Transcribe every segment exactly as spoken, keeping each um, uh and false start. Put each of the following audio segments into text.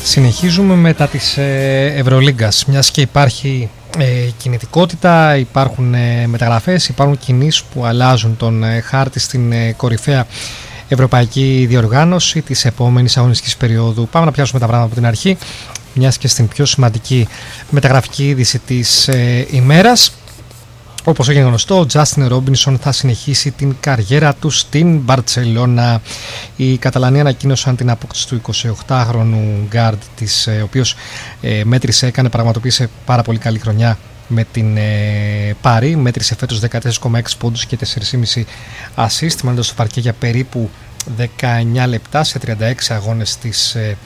Συνεχίζουμε μετά της ε, Ευρωλίγκας, μιας και υπάρχει ε, κινητικότητα, υπάρχουν ε, μεταγραφές, υπάρχουν κινήσεις που αλλάζουν τον ε, χάρτη στην ε, κορυφαία ευρωπαϊκή διοργάνωση της επόμενης αγωνιστικής περίοδου. Πάμε να πιάσουμε τα πράγματα από την αρχή, μιας και στην πιο σημαντική μεταγραφική είδηση της ε, ημέρας. Όπως έγινε γνωστό, ο Justin Robinson θα συνεχίσει την καριέρα του στην Μπαρτσελώνα. Οι Καταλανοί ανακοίνωσαν την απόκτηση του εικοσιοκτάχρονου γκάρντ, της, ο οποίος ε, μέτρησε, έκανε, πραγματοποίησε πάρα πολύ καλή χρονιά με την ε, Πάρη. Μέτρησε φέτος δεκατέσσερα κόμμα έξι πόντους και τέσσερα κόμμα πέντε assist, μένοντας στο παρκέ για περίπου δεκαεννιά λεπτά σε τριάντα έξι αγώνες της ε,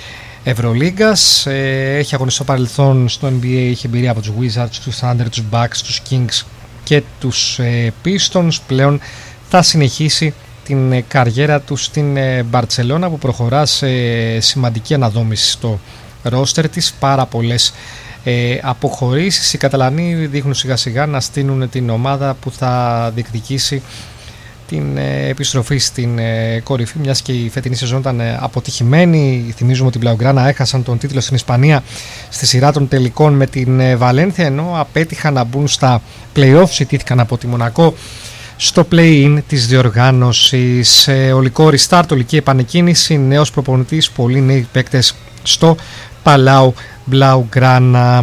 Ευρωλίγκας. Ε, έχει αγωνιστεί στο παρελθόν στο N B A, έχει εμπειρία από τους Wizards, τους Thunder, τους Bucks, τους Kings και τους ε, Pistons. Πλέον θα συνεχίσει την ε, καριέρα του στην ε, Μπαρτσελώνα, που προχωρά σε ε, σημαντική αναδόμηση στο ρόστερ της. Πάρα πολλές ε, αποχωρήσεις. Οι Καταλανοί δείχνουν σιγά σιγά να στείλουν την ομάδα που θα διεκδικήσει την ε, επιστροφή στην ε, κορυφή, μιας και η φετινή σεζόν ήταν ε, αποτυχημένη. Θυμίζουμε ότι οι Blaugrana έχασαν τον τίτλο στην Ισπανία στη σειρά των τελικών με την ε, Βαλένθια, ενώ απέτυχαν να μπουν στα play-off, ζητήθηκαν από τη Μονακό στο play-in της διοργάνωσης. Ε, ολικό restart, ολική επανεκκίνηση, νέος προπονητής, πολλοί νέοι παίκτες στο Παλάου Blaugrana.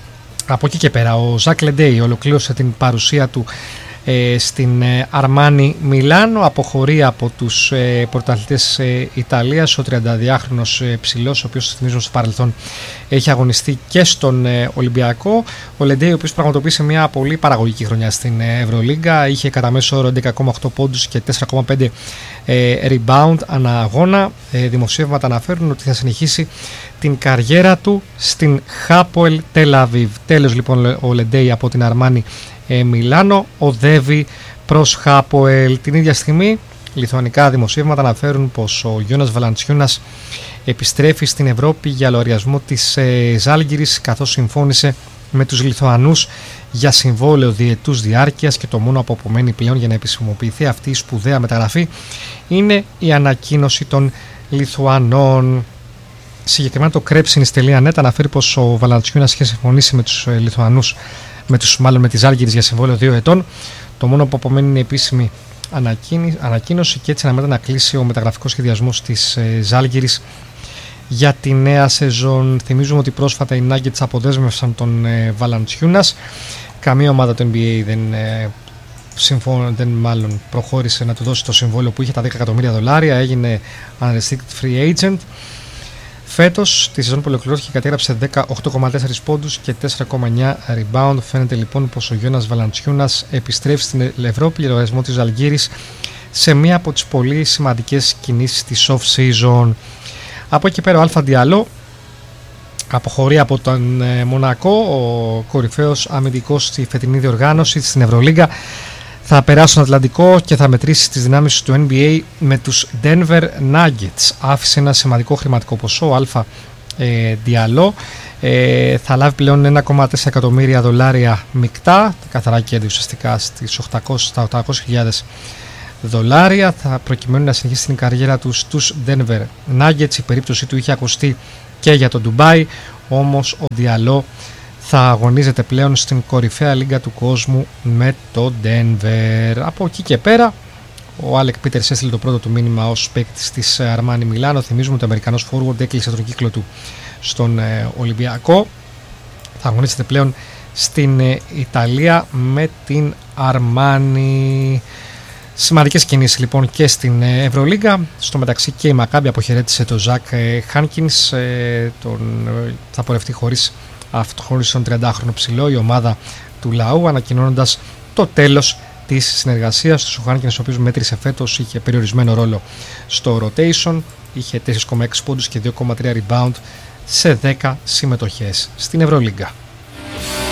Από εκεί και πέρα ο Ζακ Λεντέι ολοκλήρωσε την παρουσία του Ε, στην ε, Αρμάνι Μιλάνο, αποχωρεί από τους ε, πρωταθλητές ε, Ιταλίας, ο τριανταδυάχρονος ε, ψηλός, ο οποίος θυμίζουμε στο παρελθόν έχει αγωνιστεί και στον ε, Ολυμπιακό. Ο Λεντέι, ο οποίος πραγματοποίησε μια πολύ παραγωγική χρονιά στην ε, Ευρωλίγκα, είχε κατά μέσο όρο έντεκα κόμμα οκτώ πόντους και τέσσερα κόμμα πέντε ε, rebound ανά αγώνα. Ε, δημοσίευματα αναφέρουν ότι θα συνεχίσει την καριέρα του στην Χάποελ Τελαβίβ. Τέλος λοιπόν ο Λεντέι από την Αρμάνι Ε, Μιλάνο οδεύει προς Χάποελ. Την ίδια στιγμή λιθουανικά δημοσίευματα αναφέρουν πως ο Γιώνας Βαλαντσιούνας επιστρέφει στην Ευρώπη για λογαριασμό της ε, Ζάλγκιρις, καθώς συμφώνησε με τους Λιθουανούς για συμβόλαιο διετούς διάρκειας, και το μόνο που απομένει πλέον για να επισημοποιηθεί αυτή η σπουδαία μεταγραφή είναι η ανακοίνωση των Λιθουανών. Συγκεκριμένα το Krebsinis τελεία net αναφέρει πως ο Βαλαντσιούνας είχε συμφωνήσει με τους ε, Λιθουανούς με τους, μάλλον με τη Ζάλγκιρις για συμβόλαιο δύο ετών. Το μόνο που απομένει είναι η επίσημη ανακοίνωση, και έτσι αναμένεται να κλείσει ο μεταγραφικός σχεδιασμός της ε, Ζάλγκιρις για τη νέα σεζόν. Θυμίζουμε ότι πρόσφατα οι Nuggets αποδέσμευσαν τον ε, Βαλαντσιούνας. Καμία ομάδα του N B A δεν, ε, συμφών, δεν μάλλον προχώρησε να του δώσει το συμβόλαιο που είχε, τα δέκα εκατομμύρια δολάρια. Έγινε unrestricted free agent. Φέτος, τη σεζόν που ολοκληρώθηκε, κατέγραψε δεκαοκτώ κόμμα τέσσερα πόντους και τέσσερα κόμμα εννιά rebound. Φαίνεται λοιπόν πως ο Γιώνας Βαλαντσιούνας επιστρέφει στην Ευρώπη για λογαριασμό της Ζαλγκίρις σε μία από τις πολύ σημαντικές κινήσεις της off-season. Από εκεί πέρα ο Αλφα Διαλό αποχωρεί από τον ε, Μονακό, ο κορυφαίος αμυντικός στη φετινή διοργάνωση στην Ευρωλίγκα. Θα περάσει στον Ατλαντικό και θα μετρήσει τις δυνάμεις του N B A με τους Denver Nuggets. Άφησε ένα σημαντικό χρηματικό ποσό ο Αλφα ε, Διαλό. Ε, θα λάβει πλέον ένα κόμμα τέσσερα εκατομμύρια δολάρια μεικτά, καθαρά κέρδη ουσιαστικά στις οκτακόσιες χιλιάδες δολάρια. Θα προκειμένου να συνεχίσει την καριέρα του στους Denver Nuggets. Η περίπτωση του είχε ακουστεί και για το Ντουμπάι, όμως ο Διαλό θα αγωνίζεται πλέον στην κορυφαία λίγκα του κόσμου με το Denver. Από εκεί και πέρα ο Άλεκ Πίτερς έστειλε το πρώτο του μήνυμα ως παίκτης της Αρμάνι Μιλάνο. Θυμίζουμε ότι ο Αμερικανός forward έκλεισε τον κύκλο του στον ε, Ολυμπιακό. Θα αγωνίζεται πλέον στην ε, Ιταλία με την Αρμάνι. Σημαντικές κινήσεις λοιπόν και στην ε, Ευρωλίγκα. Στο μεταξύ και η Μακάμπι αποχαιρέτησε τον Ζακ ε, Χάνκινς. Ε, τον, ε, θα πορευτεί χωρίς αυτό, χωρίς τον τριαντάχρονο ψηλό, η ομάδα του λαού, ανακοινώνοντας το τέλος της συνεργασίας του. Ο Χάνκινς, ο οποίος μέτρησε φέτος, είχε περιορισμένο ρόλο στο rotation, είχε τέσσερα κόμμα έξι πόντους και δύο κόμμα τρία rebound σε δέκα συμμετοχές στην Ευρωλίγκα.